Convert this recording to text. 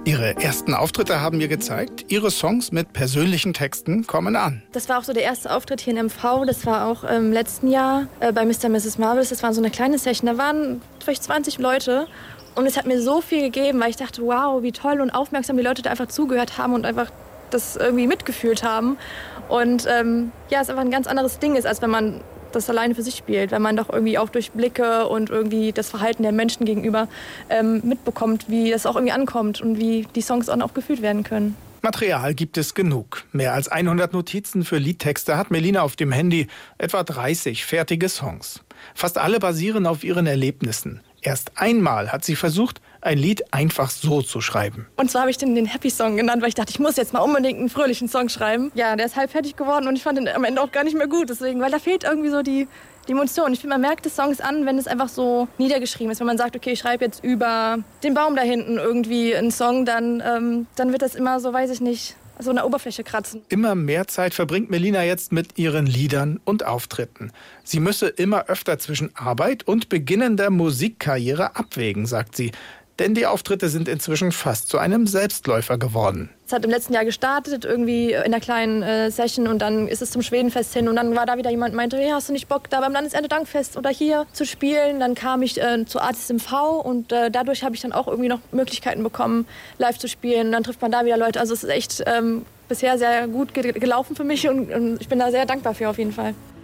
Ihre ersten Auftritte haben mir gezeigt, Ihre Songs mit persönlichen Texten kommen an. Das war auch so der erste Auftritt hier in MV. Das war auch im letzten Jahr bei Mr. Mrs. Marvelous. Das war so eine kleine Session. Da waren vielleicht 20 Leute. Und es hat mir so viel gegeben, weil ich dachte, wow, wie toll und aufmerksam die Leute da einfach zugehört haben und einfach das irgendwie mitgefühlt haben. Und ja, es einfach ein ganz anderes Ding ist, als wenn man das alleine für sich spielt, wenn man doch irgendwie auch durch Blicke und irgendwie das Verhalten der Menschen gegenüber mitbekommt, wie das auch irgendwie ankommt und wie die Songs auch gefühlt werden können. Material gibt es genug. Mehr als 100 Notizen für Liedtexte hat Melina auf dem Handy, etwa 30 fertige Songs. Fast alle basieren auf ihren Erlebnissen. Erst einmal hat sie versucht, ein Lied einfach so zu schreiben. Und zwar habe ich den Happy Song genannt, weil ich dachte, ich muss jetzt mal unbedingt einen fröhlichen Song schreiben. Ja, der ist halb fertig geworden und ich fand den am Ende auch gar nicht mehr gut. Deswegen, weil da fehlt irgendwie so die Emotion. Ich finde, man merkt des Songs an, wenn es einfach so niedergeschrieben ist. Wenn man sagt, okay, ich schreibe jetzt über den Baum da hinten irgendwie einen Song, dann wird das immer so, weiß ich nicht, so an der Oberfläche kratzen. Immer mehr Zeit verbringt Melina jetzt mit ihren Liedern und Auftritten. Sie müsse immer öfter zwischen Arbeit und beginnender Musikkarriere abwägen, sagt sie. Denn die Auftritte sind inzwischen fast zu einem Selbstläufer geworden. Es hat im letzten Jahr gestartet, irgendwie in einer kleinen Session, und dann ist es zum Schwedenfest hin. Und dann war da wieder jemand, meinte, hey, hast du nicht Bock, da beim Landeserntedankfest oder hier zu spielen? Dann kam ich zu Artists MV und dadurch habe ich dann auch irgendwie noch Möglichkeiten bekommen, live zu spielen. Und dann trifft man da wieder Leute. Also es ist echt bisher sehr gut gelaufen für mich und ich bin da sehr dankbar für auf jeden Fall.